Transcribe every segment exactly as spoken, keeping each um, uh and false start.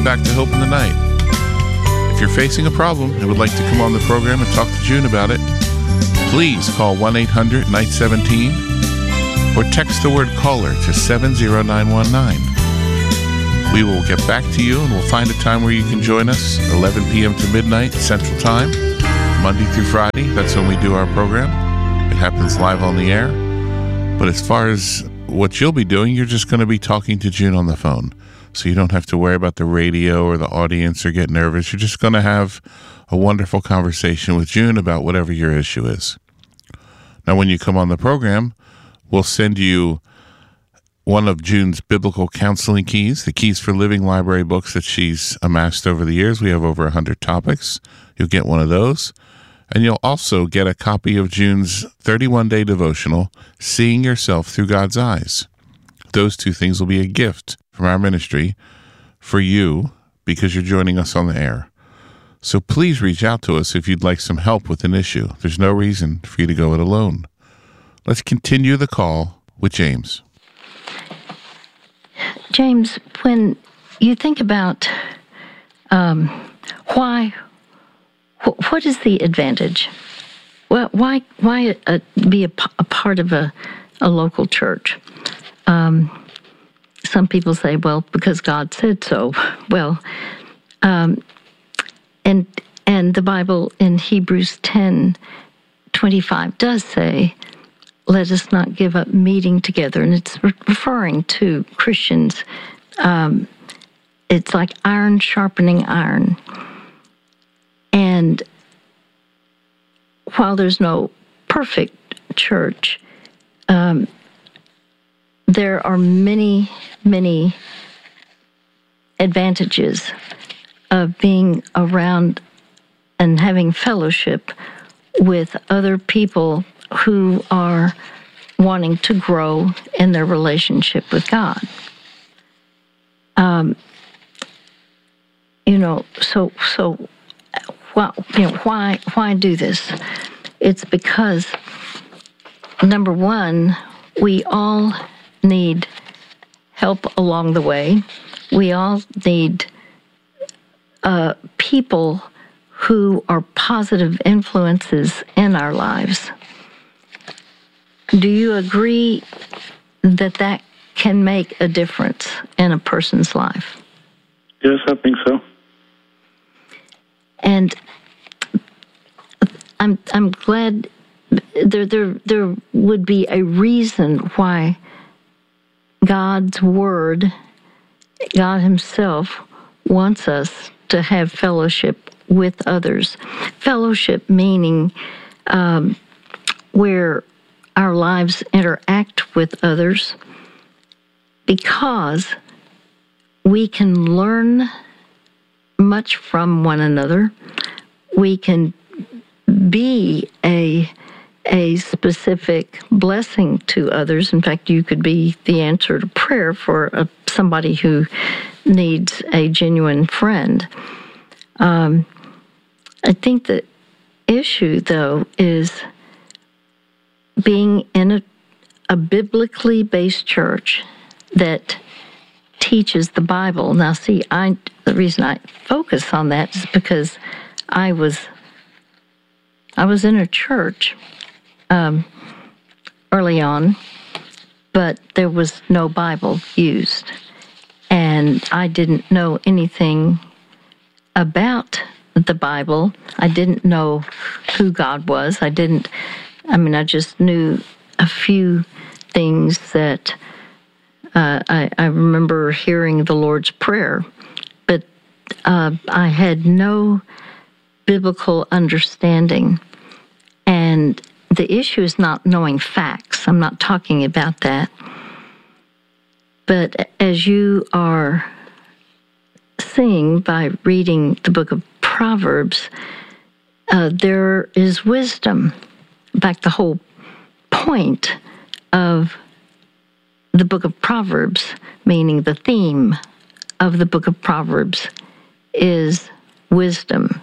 back to Hope in the Night. If you're facing a problem and would like to come on the program and talk to June about it, please call one eight hundred night seventeen or text the word caller to seven zero nine one nine. We will get back to you and we'll find a time where you can join us, eleven p.m. to midnight Central Time, Monday through Friday. That's when we do our program. It happens live on the air. But as far as what you'll be doing, you're just going to be talking to June on the phone. So you don't have to worry about the radio or the audience or get nervous. You're just going to have a wonderful conversation with June about whatever your issue is. Now, when you come on the program, we'll send you one of June's biblical counseling keys, the Keys for Living library books that she's amassed over the years. We have over one hundred topics. You'll get one of those. And you'll also get a copy of June's thirty-one day devotional, Seeing Yourself Through God's Eyes. Those two things will be a gift from our ministry for you because you're joining us on the air. So please reach out to us if you'd like some help with an issue. There's no reason for you to go it alone. Let's continue the call with James. James, when you think about um, why, wh- what is the advantage? Well, why why uh, be a, p- a part of a, a local church? Um, some people say, well, because God said so. Well, um, and and the Bible in Hebrews ten twenty-five does say, let us not give up meeting together. And it's re- referring to Christians. Um, it's like iron sharpening iron. And while there's no perfect church, um, there are many, many advantages of being around and having fellowship with other people who are wanting to grow in their relationship with God. Um, you know, so so, well, you know, why why do this? It's because number one, we all need help along the way. We all need uh, people who are positive influences in our lives. Do you agree that that can make a difference in a person's life? Yes, I think so. And I'm I'm glad there there there would be a reason why God's Word, God Himself, wants us to have fellowship with others. Fellowship meaning um, where our lives interact with others, because we can learn much from one another. We can be a a specific blessing to others. In fact, you could be the answer to prayer for a, somebody who needs a genuine friend. Um, I think the issue, though, is being in a, a biblically based church that teaches the Bible. Now, see, I the reason I focus on that is because I was I was in a church um, early on, but there was no Bible used, and I didn't know anything about the Bible. I didn't know who God was. I didn't. I mean, I just knew a few things that uh, I, I remember hearing the Lord's Prayer, but uh, I had no biblical understanding. And the issue is not knowing facts. I'm not talking about that. But as you are seeing by reading the book of Proverbs, uh, there is wisdom. In fact, the whole point of the book of Proverbs, meaning the theme of the book of Proverbs, is wisdom.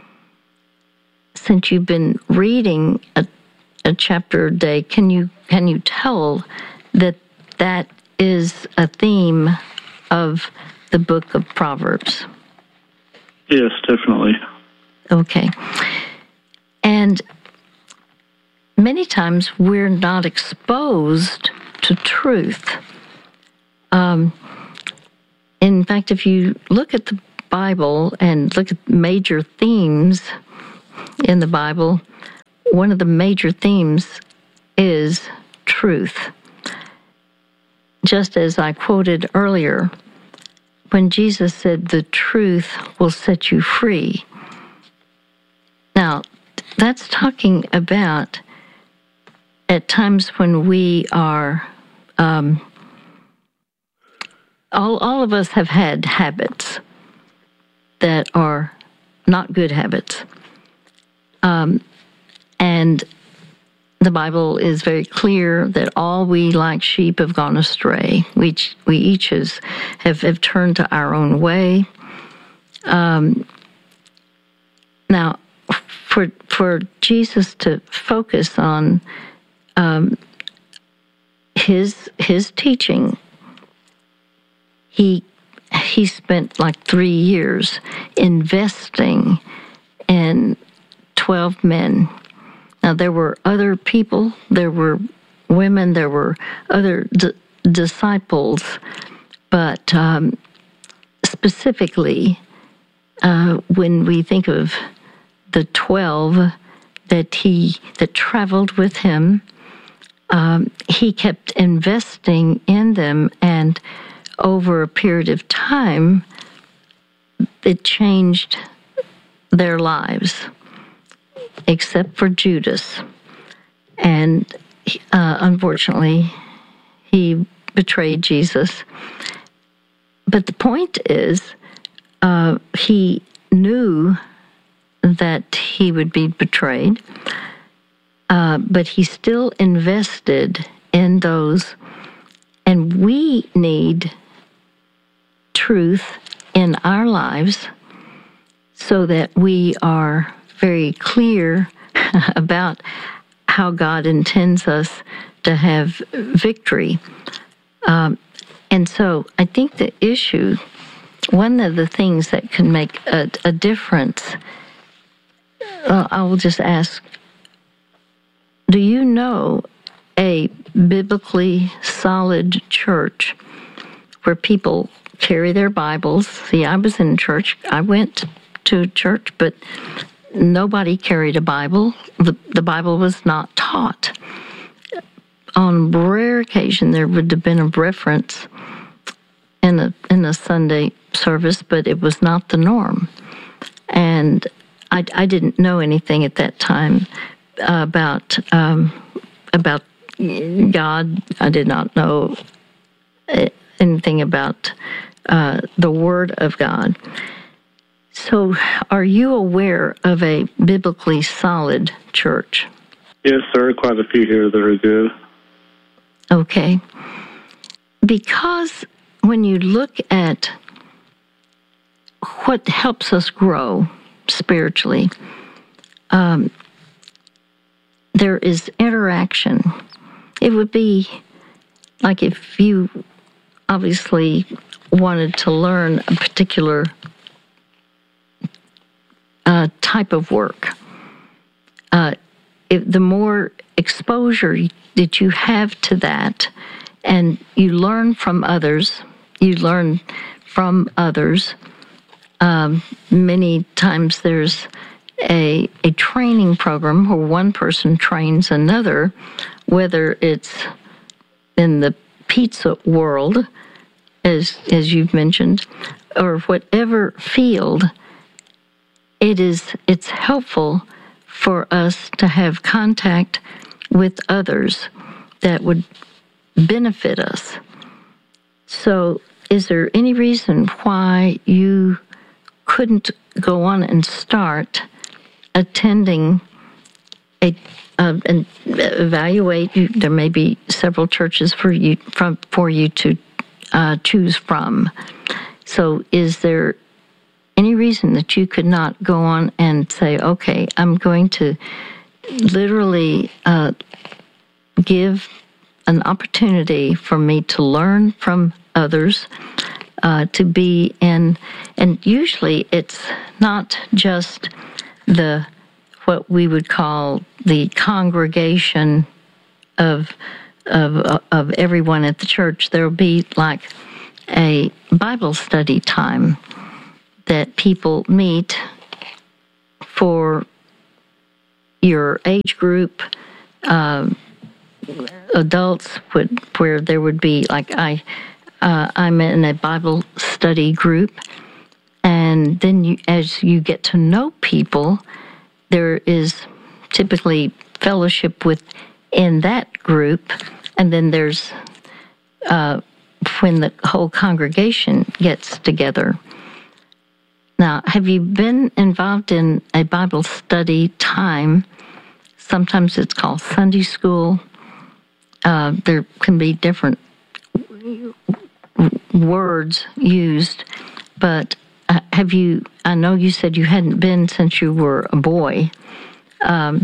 Since you've been reading a, a chapter a day, can you can you tell that that is a theme of the book of Proverbs? Yes, definitely. Okay. And many times we're not exposed to truth. Um, in fact, if you look at the Bible and look at major themes in the Bible, one of the major themes is truth. Just as I quoted earlier, when Jesus said, "The truth will set you free." Now, that's talking about at times when we are, um, all, all of us have had habits that are not good habits. Um, and the Bible is very clear that all we like sheep have gone astray. We, we each has, have, have turned to our own way. Um, now, for for Jesus to focus on um, his his teaching, he he spent like three years investing in twelve men. Now, there were other people, there were women, there were other d- disciples, but um, specifically, uh, when we think of the twelve that he that traveled with him, um, he kept investing in them, and over a period of time, it changed their lives, except for Judas. And uh, unfortunately, he betrayed Jesus. But the point is, uh, he knew that he would be betrayed, uh, but he still invested in those. And we need truth in our lives so that we are very clear about how God intends us to have victory. Um, and so I think the issue, one of the things that can make a, a difference, uh, I will just ask, do you know a biblically solid church where people carry their Bibles? See, I was in church. I went to church, but nobody carried a Bible. The, the Bible was not taught. On rare occasion, there would have been a reference in a in a Sunday service, but it was not the norm. And I, I didn't know anything at that time about um, about God. I did not know anything about uh, the Word of God. So, are you aware of a biblically solid church? Yes, there are quite a few here that are good. Okay. Because when you look at what helps us grow spiritually, um, there is interaction. It would be like if you obviously wanted to learn a particular uh, type of work. Uh, if the more exposure that you have to that, and you learn from others, you learn from others. Um, many times there's a a training program where one person trains another, whether it's in the pizza world, as as you've mentioned, or whatever field. It is it's helpful for us to have contact with others that would benefit us. So, is there any reason why you couldn't go on and start attending a uh, and evaluate? You, there may be several churches for you from for you to uh, choose from. So, is there any reason that you could not go on and say, okay, I'm going to literally uh, give an opportunity for me to learn from others, uh, to be in, and usually it's not just the what we would call the congregation of of of everyone at the church. There will be like a Bible study time that people meet for your age group, uh, adults would, where there would be like I, uh, I'm in a Bible study group, and then you, as you get to know people, there is typically fellowship within that group, and then there's uh, when the whole congregation gets together. Now, have you been involved in a Bible study time? Sometimes it's called Sunday school. Uh, there can be different words used, but uh, have you, I know you said you hadn't been since you were a boy. Um,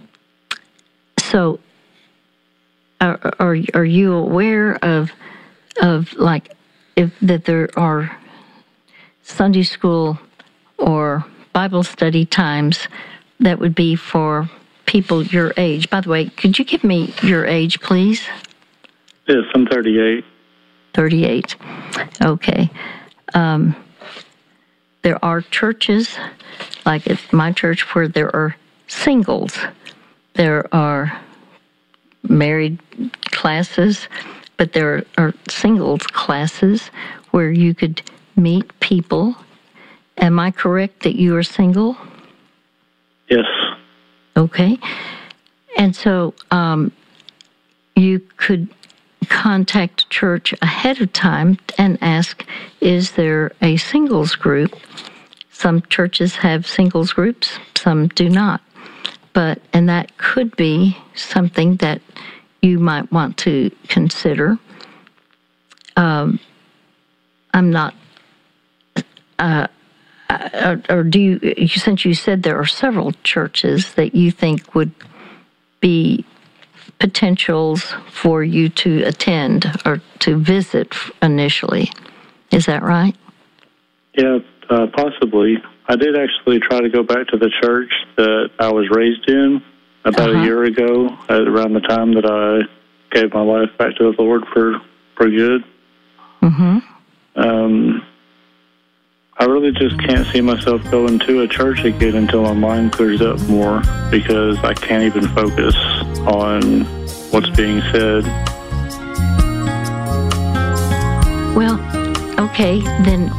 so are, are, are you aware of, of like, if that there are Sunday school or Bible study times that would be for people your age? By the way, could you give me your age, please? Yes, I'm thirty-eight. thirty-eight. Okay. Um, there are churches, like at my church, where there are singles. There are married classes, but there are singles classes where you could meet people. Am I correct that you are single? Yes. Okay. And so um, you could contact church ahead of time and ask, is there a singles group? Some churches have singles groups, some do not. But, and that could be something that you might want to consider. Um, I'm not, uh, or, or do you, since you said there are several churches that you think would be potentials for you to attend or to visit initially, is that right? Yeah, uh, possibly. I did actually try to go back to the church that I was raised in about uh-huh. a year ago, at around the time that I gave my life back to the Lord for, for good. Mm-hmm. Um, I really just can't see myself going to a church again until my mind clears up more, because I can't even focus on what's being said. Well, okay, then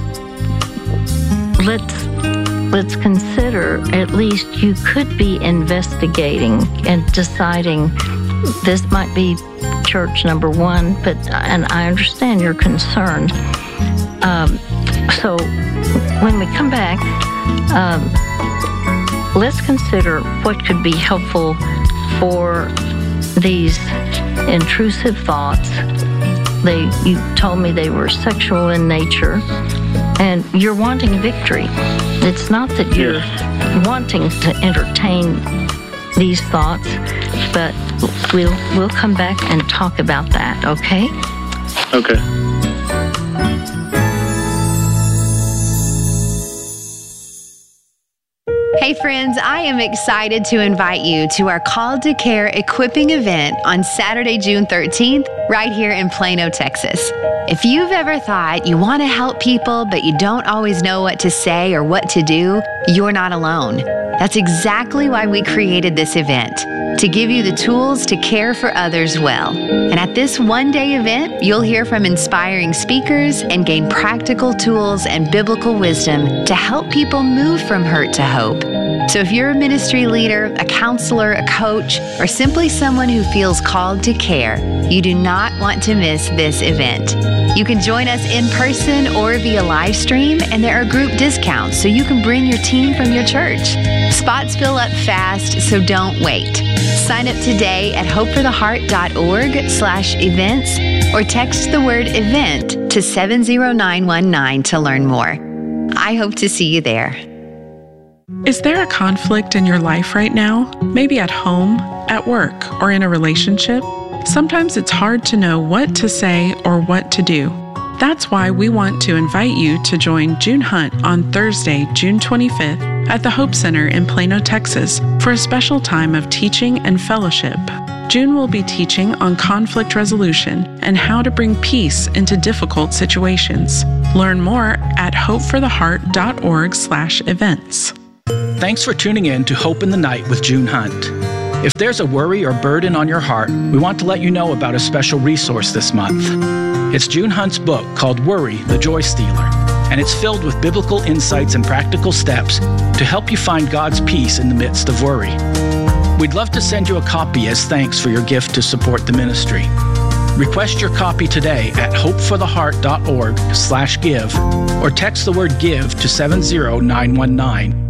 let's let's consider at least you could be investigating and deciding this might be church number one, but and I understand your concern. Um, so when we come back, um, let's consider what could be helpful for these intrusive thoughts. They, you told me they were sexual in nature, and you're wanting victory. It's not that you're yes. wanting to entertain these thoughts, but we'll we'll come back and talk about that, okay? Okay. Hey friends, I am excited to invite you to our Called to Care equipping event on Saturday, June thirteenth, right here in Plano, Texas. If you've ever thought you want to help people, but you don't always know what to say or what to do, you're not alone. That's exactly why we created this event, to give you the tools to care for others well. And at this one-day event, you'll hear from inspiring speakers and gain practical tools and biblical wisdom to help people move from hurt to hope. So if you're a ministry leader, a counselor, a coach, or simply someone who feels called to care, you do not want to miss this event. You can join us in person or via live stream, and there are group discounts so you can bring your team from your church. Spots fill up fast, so don't wait. Sign up today at hopefortheheart.org slash events or text the word event to seven zero nine one nine to learn more. I hope to see you there. Is there a conflict in your life right now? Maybe at home, at work, or in a relationship? Sometimes it's hard to know what to say or what to do. That's why we want to invite you to join June Hunt on Thursday, June twenty-fifth at the Hope Center in Plano, Texas for a special time of teaching and fellowship. June will be teaching on conflict resolution and how to bring peace into difficult situations. Learn more at hopefortheheart.org slash events. Thanks for tuning in to Hope in the Night with June Hunt. If there's a worry or burden on your heart, we want to let you know about a special resource this month. It's June Hunt's book called Worry, the Joy Stealer, and it's filled with biblical insights and practical steps to help you find God's peace in the midst of worry. We'd love to send you a copy as thanks for your gift to support the ministry. Request your copy today at hopefortheheart.org slash give or text the word give to seven zero nine one nine.